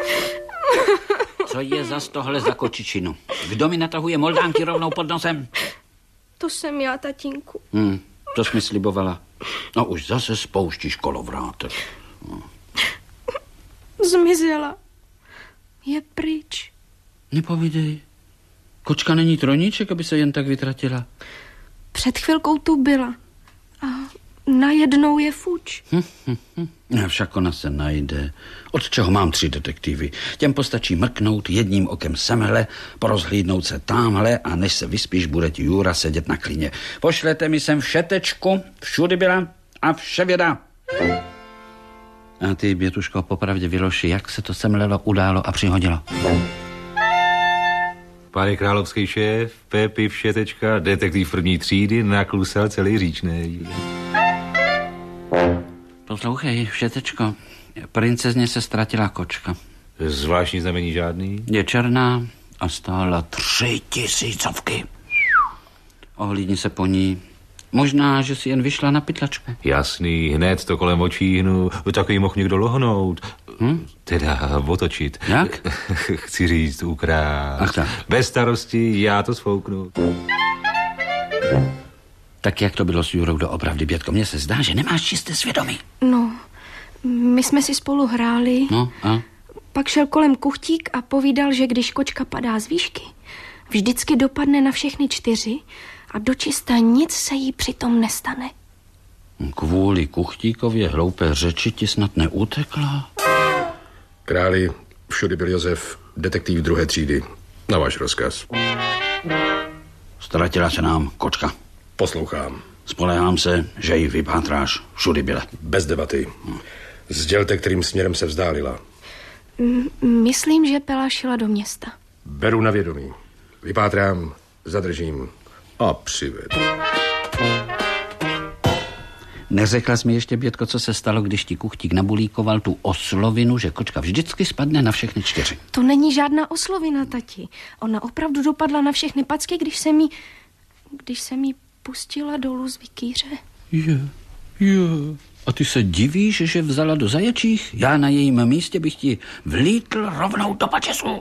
Co je zas tohle za kočičinu? Kdo mi natahuje moldánky rovnou pod nosem? To jsem já, tatínku. To jsi mi slibovala. No už zase spouštíš kolovrátek. Zmizela. Je pryč. Nepovídej. Kočka není trojníček, aby se jen tak vytratila. Před chvilkou tu byla. A najednou je fuč. Však ona se najde. Od čeho mám 3 detektivy? Těm postačí mrknout jedním okem semhle, porozhlídnout se tamhle a než se vyspíš, bude ti Jura sedět na klíně. Pošlete mi sem všetečku, všudy byla a vše věda. A ty, Bětuško, popravdě vyloži, jak se to semlelo, událo a přihodilo. Pane královský šéf, Pepi, všetečka, detektiv první třídy, naklusal celý říčnej. Poslouchej, všetečko, princezně se ztratila kočka. Zvláštní znamení žádný? Je černá a stála 3000. Ohlídni se po ní. Možná, že si jen vyšla na pytlačku. Jasný, hned to kolem očí hnu. Takový mohl někdo lohnout. Teda otočit. Jak? Chci říct, ukrát. Ach tak. Bez starosti, já to sfouknu. Tak jak to bylo s Jurou doopravdy, Bětko? Mně se zdá, že nemáš čisté svědomí. No, my jsme si spolu hráli. No a? Pak šel kolem kuchtík a povídal, že když kočka padá z výšky, vždycky dopadne na všechny 4 a dočista nic se jí přitom nestane. Kvůli kuchtíkově hloupé řeči ti snad neutekla? Králi, všudy byl Josef, detektiv 2. třídy. Na váš rozkaz. Ztratila se nám kočka. Poslouchám. Spolehám se, že ji vypátráš, všudy byla. Bez debaty. Sdělte, kterým směrem se vzdálila. Myslím, že Pela šla do města. Beru na vědomí. Vypátrám, zadržím a přivedu. Neřekla jsi mi ještě, Bětko, co se stalo, když ti kuchtík nabulíkoval tu oslovinu, že kočka vždycky spadne na všechny 4. To není žádná oslovina, tati. Ona opravdu dopadla na všechny packy, když jsem jí pustila dolů z vikýře. Jo. A ty se divíš, že vzala do zaječích? Já na jejím místě bych ti vlítl rovnou do pačesu.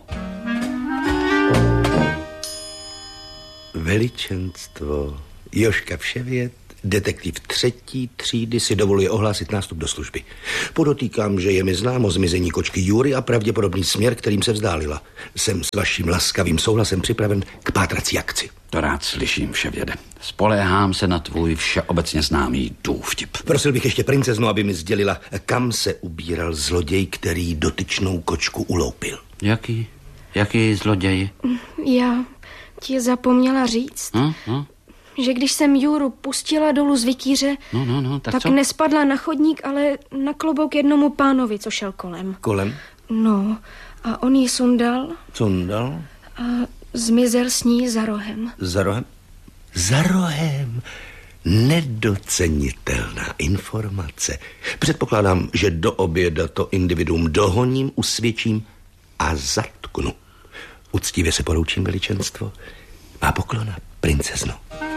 Veličenstvo, Jožka Vševět, detektiv 3. třídy, si dovoluje ohlásit nástup do služby. Podotýkám, že je mi známo zmizení kočky Jury a pravděpodobný směr, kterým se vzdálila. Jsem s vaším laskavým souhlasem připraven k pátrací akci. To rád slyším, Vševěde. Spoléhám se na tvůj všeobecně známý důvtip. Prosil bych ještě princeznu, aby mi sdělila, kam se ubíral zloděj, který dotyčnou kočku uloupil. Jaký zloděj? Já ti zapomněla říct, že když jsem Juru pustila dolů z vikýře, tak co? nespadla na chodník, ale na klobouk jednomu pánovi, co šel kolem. Kolem? No, a on ji sundal. Sundal? A zmizel s ní za rohem. Za rohem? Za rohem. Nedocenitelná informace. Předpokládám, že do oběda to individuum dohoním, usvědčím a zatknu. Uctivě se poroučím, veličenstvo. Má poklona, princezno.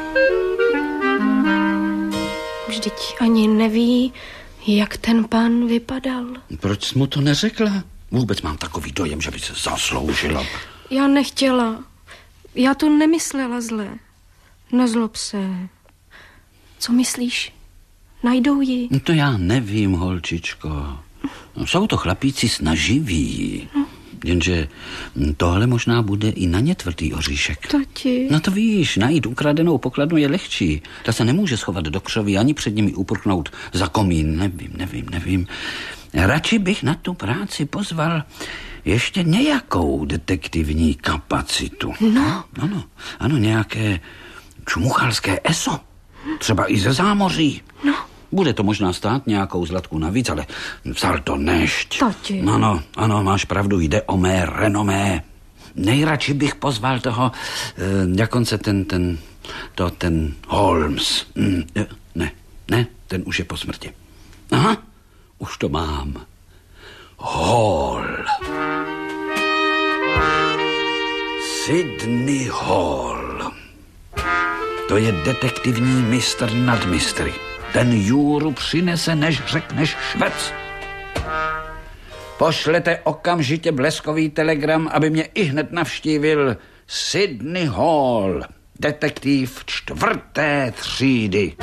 Vždyť ani neví, jak ten pán vypadal. Proč jsi mu to neřekla? Vůbec mám takový dojem, že by se zasloužila. Já nechtěla. Já to nemyslela zle. Nezlob se. Co myslíš? Najdou ji? To já nevím, holčičko. Jsou to chlapíci snaživí. Jenže tohle možná bude i na ně tvrdý oříšek. Tati. No to víš, najít ukradenou pokladnu je lehčí. Ta se nemůže schovat do křoví ani před nimi uprchnout za komín. Nevím. Radši bych na tu práci pozval ještě nějakou detektivní kapacitu. No. Ano, nějaké čmuchalské eso. Třeba i ze zámoří. No. Bude to možná stát nějakou zlatku navíc, ale vzal to nešť. Tati. Ano, máš pravdu, jde o mé renomé. Nejradši bych pozval toho, jak on se ten Holmes. Ne, ten už je po smrti. Aha, už to mám. Hall. Sidney Hall. To je detektivní mistr nad mistry. Ten Juru přinese, než řekneš švec. Pošlete okamžitě bleskový telegram, aby mě ihned navštívil Sidney Hall, detektiv 4. třídy.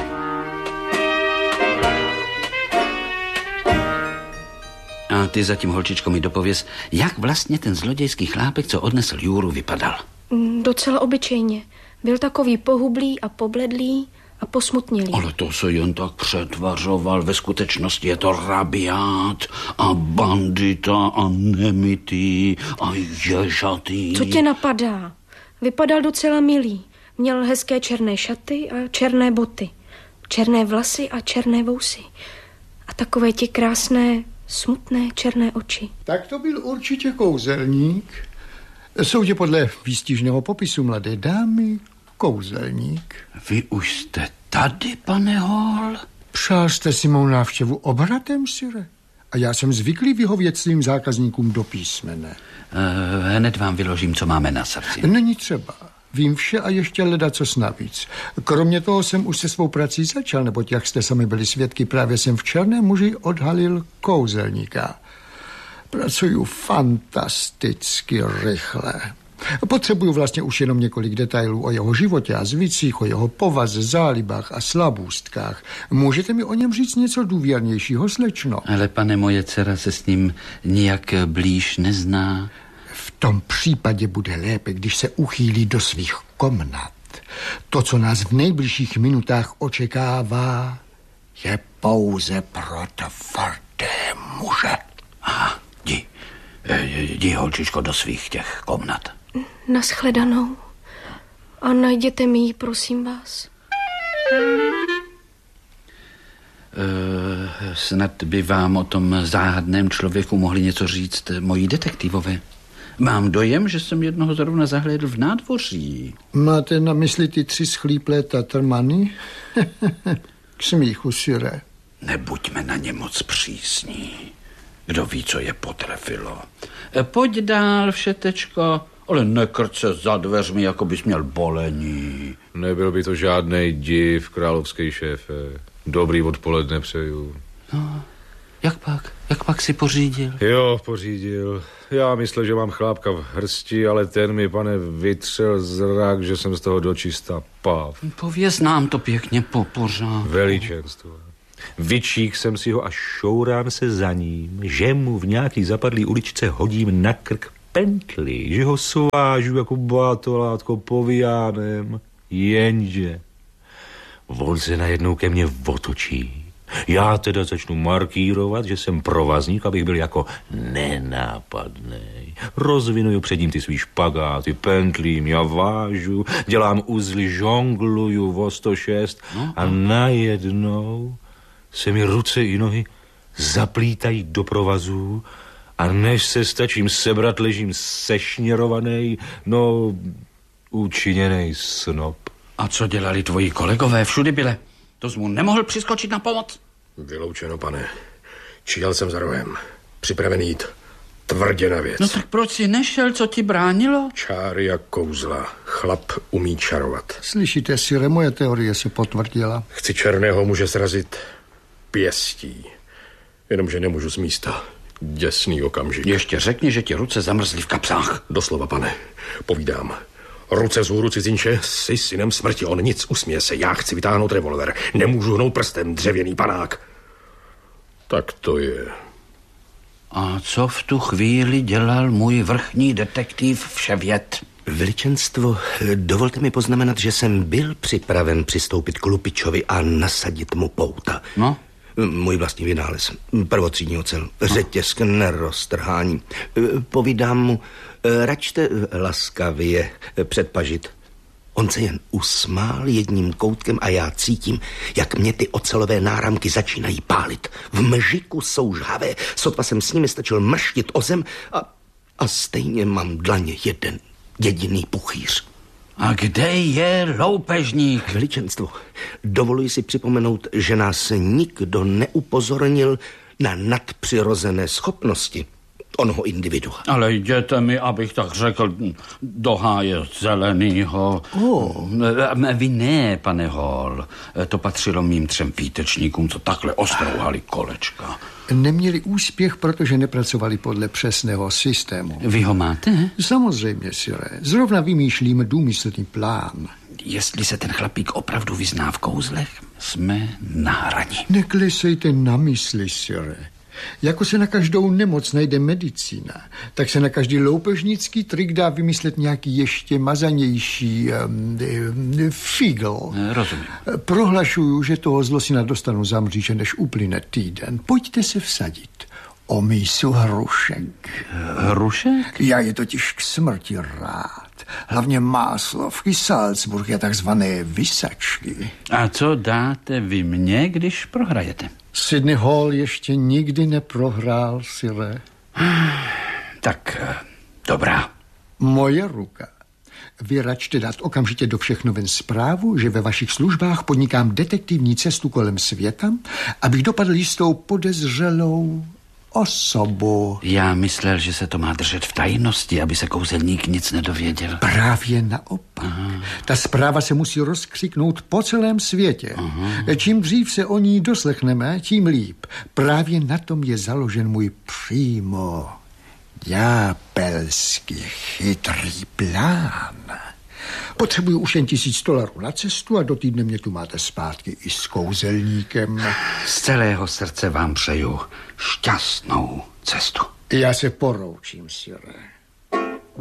A ty zatím, holčičko, mi dopověz, jak vlastně ten zlodějský chlápek, co odnesl Juru, vypadal. Docela obyčejně. Byl takový pohublý a pobledlý a posmutnělý. Ale to se jen tak přetvařoval. Ve skutečnosti je to rabiát a bandita a nemitý a ježatý. Co tě napadá? Vypadal docela milý. Měl hezké černé šaty a černé boty. Černé vlasy a černé vousy. A takové ti krásné, smutné černé oči. Tak to byl určitě kouzelník. Soudě podle výstižného popisu mladé dámy, kouzelník. Vy už jste tady, pane Hall? Přál jste si mou návštěvu obratem, sire? A já jsem zvyklý vyhovět svým zákazníkům do písmene. Hned vám vyložím, co máme na srdci. Není třeba. Vím vše a ještě ledacos navíc. Kromě toho jsem už se svou prací začal, neboť jak jste sami byli svědky, právě jsem v Černém muži odhalil kouzelníka. Pracuju fantasticky rychle. Potřebuju vlastně už jenom několik detailů o jeho životě a zvycích, o jeho povaze, zálibách a slabůstkách. Můžete mi o něm říct něco důvěrnějšího, slečno? Ale pane, moje dcera se s ním nijak blíž nezná. V tom případě bude lépe, když se uchýlí do svých komnat. To, co nás v nejbližších minutách očekává, je pouze pro tvrdé muže. Aha, jdi, holčičko, do svých těch komnat. Naschledanou. A najděte mi ji, prosím vás. Snad by vám o tom záhadném člověku mohli něco říct moji detektivové. Mám dojem, že jsem jednoho zrovna zahlédl v nádvoří. Máte na mysli ty 3 schlíplé tatrmany? K smíchu, sire. Nebuďme na ně moc přísní. Kdo ví, co je potrefilo. Pojď dál, všetečko, ale nekrč se za dveřmi, jako bys měl bolení. Nebyl by to žádnej div, královský šéfe. Dobrý odpoledne přeju. No, jak pak si pořídil? Jo, pořídil. Já myslel, že mám chlápka v hrsti, ale ten mi, pane, vytřel zrak, že jsem z toho dočista pav. Pověz nám to pěkně po pořád. Veličenstvo. Vyčík jsem si ho a šourám se za ním, že mu v nějaký zapadlý uličce hodím na krk pentli, že ho svážu jako bátolátko povijánem. Jenže on se najednou ke mně otočí. Já teda začnu markírovat, že jsem provazník, abych byl jako nenápadnej. Rozvinuju před ním ty svý špagáty, pentlím, já vážu, dělám uzly, žongluju o 106 a najednou se mi ruce i nohy zaplítají do provazů a než se stačím sebrat, ležím sešněrovanej, učiněnej snop. A co dělali tvoji kolegové všudy byle? To jsi mu nemohl přiskočit na pomoc? Vyloučeno, pane. Číhal jsem za rohem. Připravený jít tvrdě na věc. No tak proč jsi nešel, co ti bránilo? Čáry a kouzla. Chlap umí čarovat. Slyšíte, sire, moje teorie se potvrdila. Chci černého muže srazit pěstí. Jenomže nemůžu z místa. Děsný okamžik. Ještě řekni, že ti ruce zamrzly v kapsách. Doslova, pane. Povídám. Ruce vzhůru, cizinče, jsi synem smrti, on nic, usměje se, já chci vytáhnout revolver, nemůžu hnout prstem, dřevěný panák. Tak to je. A co v tu chvíli dělal můj vrchní detektiv Vševěd? Veličenstvo, dovolte mi poznamenat, že jsem byl připraven přistoupit k lupičovi a nasadit mu pouta. No? Můj vlastní vynález, prvotřídní ocel, řetěz k neroztrhání. Povídám mu, račte laskavě předpažit. On se jen usmál jedním koutkem a já cítím, jak mě ty ocelové náramky začínají pálit. V mžiku jsou žhavé, sotva jsem s nimi stačil mrštit o zem a stejně mám dlaně jeden jediný puchýř. A kde je loupežník? Veličenstvo, dovoluji si připomenout, že nás nikdo neupozornil na nadpřirozené schopnosti. onoho individua. Ale jděte mi, abych tak řekl, do háje zelenýho. Vy ne, pane Hall. To patřilo mým 3 výtečníkům, co takhle ostrouhali kolečka. Neměli úspěch, protože nepracovali podle přesného systému. Vy ho máte? Samozřejmě, sire. Zrovna vymýšlím důmyslný plán. Jestli se ten chlapík opravdu vyzná v kouzlech, jsme na hraní. Neklesejte na mysli, sire. Jako se na každou nemoc najde medicína, tak se na každý loupežnický trik dá vymyslet nějaký ještě mazanější figl. Rozumím. Prohlašuju, že toho zlosina dostanu za mříže, než uplyne týden. Pojďte se vsadit o mísu hrušek. Hrušek? Já je totiž k smrti rád. Hlavně Máslovky, Salzburg a takzvané vysačky. A co dáte vy mně, když prohrajete? Sidney Hall ještě nikdy neprohrál, sire. Tak, dobrá. Moje ruka. Vy račte dát okamžitě do všech novin zprávu, že ve vašich službách podnikám detektivní cestu kolem světa, abych dopadl jistou podezřelou osobu. Já myslel, že se to má držet v tajnosti, aby se kouzelník nic nedověděl. Právě naopak. Ta zpráva se musí rozkřiknout po celém světě. Čím dřív se o ní doslechneme, tím líp. Právě na tom je založen můj přímo ďábelsky chytrý plán. Potřebuju už jen $1000 na cestu a do týdne mě tu máte zpátky i s kouzelníkem. Z celého srdce vám přeju šťastnou cestu. Já se poroučím, sire.